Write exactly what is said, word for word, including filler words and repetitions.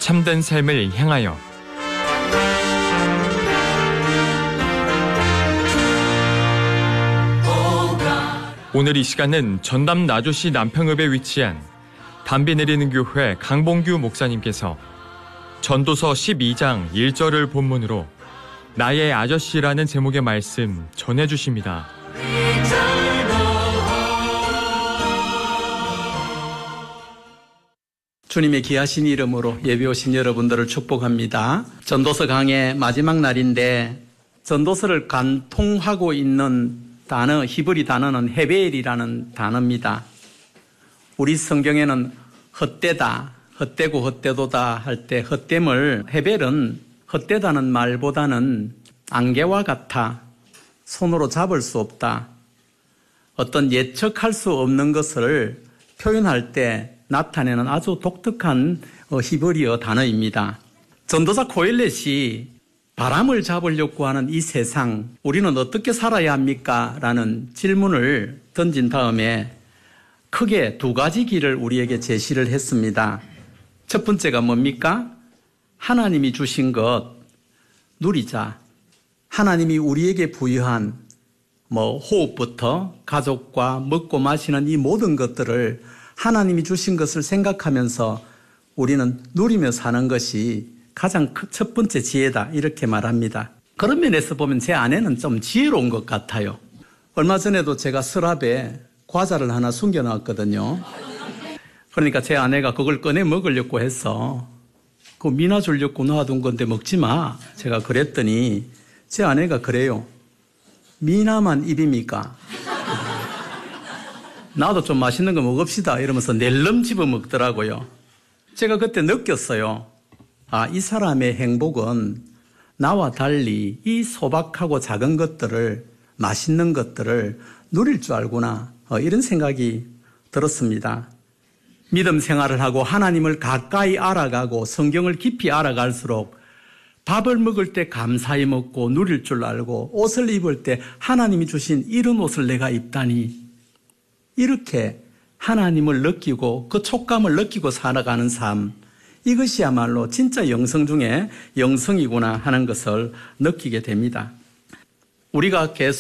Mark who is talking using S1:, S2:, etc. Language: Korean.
S1: 참된 삶을 향하여. 오늘 이 시간은 전남 나주시 남평읍에 위치한 담비 내리는 교회 강봉규 목사님께서 전도서 십이 장 일 절을 본문으로 나의 아저씨라는 제목의 말씀 전해주십니다.
S2: 주님의 귀하신 이름으로 예배 오신 여러분들을 축복합니다. 전도서 강의 마지막 날인데 전도서를 관통하고 있는 단어, 히브리 단어는 헤벨이라는 단어입니다. 우리 성경에는 헛되다, 헛되고 헛되도다 할 때 헛됨을, 헤벨은 헛되다는 말보다는 안개와 같아 손으로 잡을 수 없다, 어떤 예측할 수 없는 것을 표현할 때 나타내는 아주 독특한 히브리어 단어입니다. 전도사 코엘렛이 바람을 잡으려고 하는 이 세상, 우리는 어떻게 살아야 합니까? 라는 질문을 던진 다음에 크게 두 가지 길을 우리에게 제시를 했습니다. 첫 번째가 뭡니까? 하나님이 주신 것 누리자. 하나님이 우리에게 부여한 뭐 호흡부터 가족과 먹고 마시는 이 모든 것들을 하나님이 주신 것을 생각하면서 우리는 누리며 사는 것이 가장 첫 번째 지혜다, 이렇게 말합니다. 그런 면에서 보면 제 아내는 좀 지혜로운 것 같아요. 얼마 전에도 제가 서랍에 과자를 하나 숨겨놨거든요. 그러니까 제 아내가 그걸 꺼내 먹으려고 해서 그 미나 주려고 놔둔 건데 먹지 마, 제가 그랬더니 제 아내가 그래요. 미나만 입입니까? 나도 좀 맛있는 거 먹읍시다 이러면서 낼름 집어 먹더라고요. 제가 그때 느꼈어요. 아, 이 사람의 행복은 나와 달리 이 소박하고 작은 것들을, 맛있는 것들을 누릴 줄 알구나, 어, 이런 생각이 들었습니다. 믿음 생활을 하고 하나님을 가까이 알아가고 성경을 깊이 알아갈수록 밥을 먹을 때 감사히 먹고 누릴 줄 알고, 옷을 입을 때 하나님이 주신 이런 옷을 내가 입다니, 이렇게 하나님을 느끼고 그 촉감을 느끼고 살아가는 삶, 이것이야말로 진짜 영성 중에 영성이구나 하는 것을 느끼게 됩니다. 우리가 계속